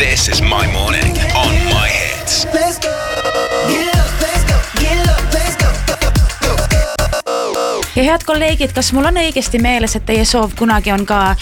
This is my morning on my hits. Let's go. Get up, let's go. Get up, let's go. Ja head kolleegid, kas mul on õigesti meeles, et teie soov kunagi on ka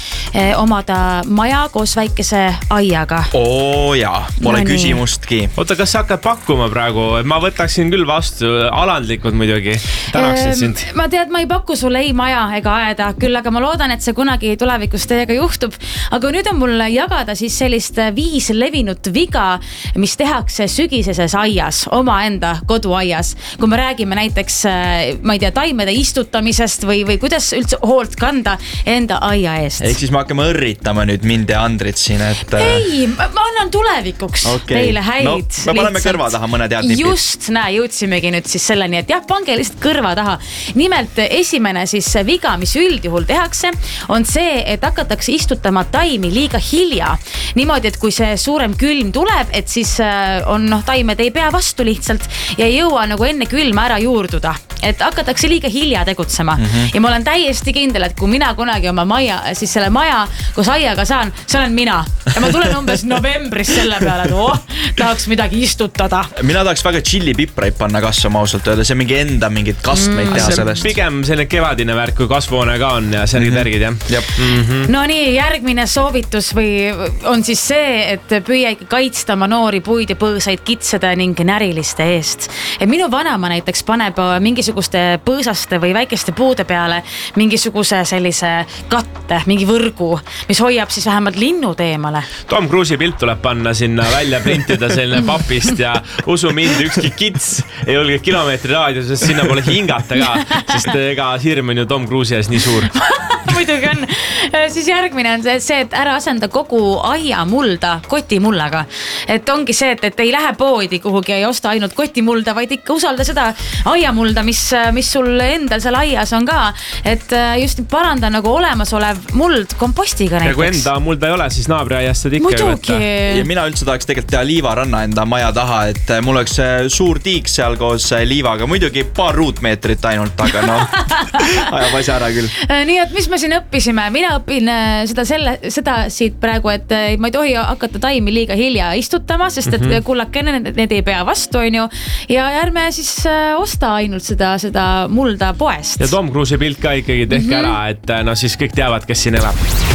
omada maja koos väikese aiaga? Jaa, pole küsimustki. Oota, kas sa hakkad pakkuma praegu? Ma võtaksin küll vastu, alandlikud muidugi. Tänaksid sind. Ma tead, ma ei paku sulle ei maja ega aeda, küll aga ma loodan, et see kunagi tulevikus teiega juhtub. Aga nüüd on mul jagada siis sellist 5 levinud viga, mis tehakse sügiseses aias, omaenda koduaias. Kui me räägime näiteks, ma ei tea, taimede istutamisest või kuidas üldse hoolt kanda enda aia eest. Ehk siis me hakkame õrritama nüüd mind ja Andrit siin, et... Ei, ma annan tulevikuks teile häid. No, me paneme kõrva taha mõned head nipid. Just, jõudsimegi nüüd siis selleni, et jah, pange lihtsalt kõrva taha. Nimelt esimene siis viga, mis üldjuhul tehakse, on see, et hakatakse istutama taimi liiga hilja. Niimoodi, et kui see suurem külm tuleb, et siis on taimed ei pea vastu lihtsalt ja ei jõua nagu enne külma ära juurduda. Et hakatakse liiga hilja tegutsema. Ja ma olen täiesti kindel, et kui mina kunagi oma maja, siis selle maja koos aiaga saan, see olen mina. Ja ma tulen umbes novembris selle peale, et tahaks midagi istutada. Mina tahaks väga chili-pipraid panna kasvama ausalt öelda. See mingi enda mingid kastmeid teha sellest. Pigem selline kevadine värk, kui kasvuhoone ka on ja särgid-värgid, jah. No nii, järgmine soovitus või on siis see, et püüa ikka kaitsta oma noori puid ja põõsaid kitsede ning näriliste eest. Et minu vanema näiteks paneb mingisuguste põõsaste või väikeste puude peale mingisuguse sellise katte, mingi võrgu, mis hoiab siis vähemalt linnud eemale. Tom Cruise'i pilt tuleb panna sinna välja printida selline papist ja usu mind, ükski kits ei julge kilomeetri raadiuses sinna pole hingata ka, sest ega hirm on ju Tom Cruise'i ees nii suur. Muidugi on. Siis järgmine on see, et ära asenda kogu aia mulda kotimullaga. Et ongi see, et ei lähe poodi kuhugi ei osta ainult kotimulda, vaid ikka usalda seda aiamulda, mis sul endal seal aias on ka. Et just paranda nagu olemasolev muld kompostiga näiteks. Ja kui enda mulda ei ole, siis naabri aiast seda ikka võtta. Ja mina üldse tahaks tegelikult teha liivaranna enda maja taha, et mul oleks suur tiik seal koos liivaga. Muidugi paar ruutmeetrit ainult, aga ajab asja ära küll. Nii et mis me siin õppisime? Mina õpin seda siit praegu, et ma ei tohi hakata taimi liiga hilja istutama, sest et kullakene need ei pea vastu, on ju. Ja ärme siis osta ainult seda mulda poest. Ja Tom Cruise'i pilt ka ikkagi tehke ära, et siis kõik teavad, kes siin elab.